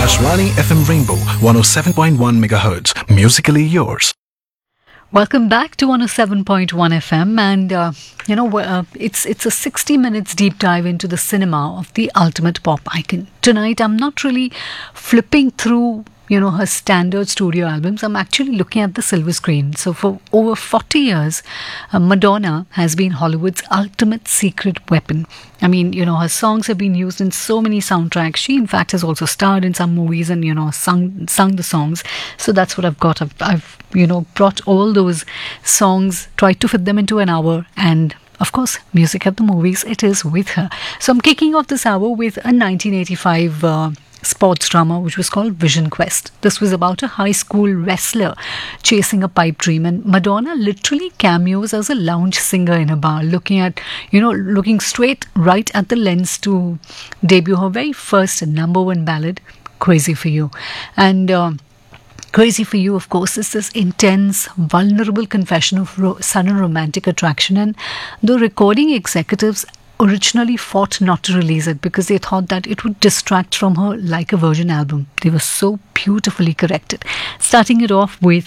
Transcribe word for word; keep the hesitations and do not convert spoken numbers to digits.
Akashvani F M Rainbow one oh seven point one megahertz. Musically yours. Welcome back to one oh seven point one F M, and uh, you know uh, it's it's a sixty minutes deep dive into the cinema of the ultimate pop icon. Tonight, I'm not really flipping through you know her standard studio albums. I'm actually looking at the silver screen. So for over forty years, uh, Madonna has been Hollywood's ultimate secret weapon. I mean, you know, her songs have been used in so many soundtracks. She, in fact, has also starred in some movies and, you know, sung sung the songs. So that's what I've got. I've, I've, you know, brought all those songs, tried to fit them into an hour, and of course, music at the movies, it is with her. So I'm kicking off this hour with a nineteen eighty-five uh, sports drama which was called Vision Quest. This was about a high school wrestler chasing a pipe dream, and Madonna literally cameos as a lounge singer in a bar, looking at, you know, looking straight right at the lens to debut her very first number one ballad, Crazy for You. And uh, Crazy for You, of course, is this intense, vulnerable confession of ro- sudden romantic attraction, and the recording executives originally fought not to release it because they thought that it would distract from her Like a Virgin album. They were so beautifully corrected. Starting it off with